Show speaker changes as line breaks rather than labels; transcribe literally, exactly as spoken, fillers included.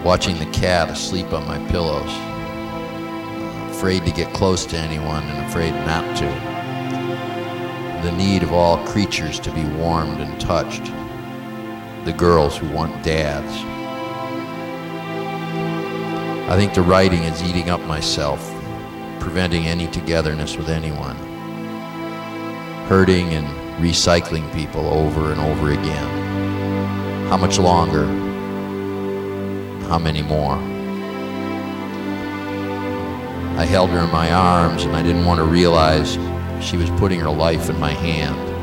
watching the cat asleep on my pillows, afraid to get close to anyone and afraid not to. The need of all creatures to be warmed and touched. The girls who want dads. I think the writing is eating up myself, preventing any togetherness with anyone. Hurting and recycling people over and over again. How much longer? How many more? I held her in my arms and I didn't want to realize she was putting her life in my hand.